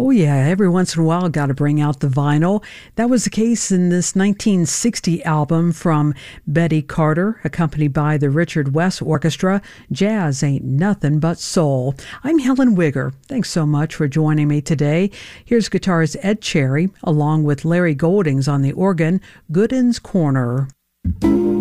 Oh, yeah, every once in a while, got to bring out the vinyl. That was the case in this 1960 album from Betty Carter, accompanied by the Richard West Orchestra, Jazz Ain't Nothing But Soul. I'm Helen Wigger. Thanks so much for joining me today. Here's guitarist Ed Cherry, along with Larry Goldings on the organ, Gooden's Corner.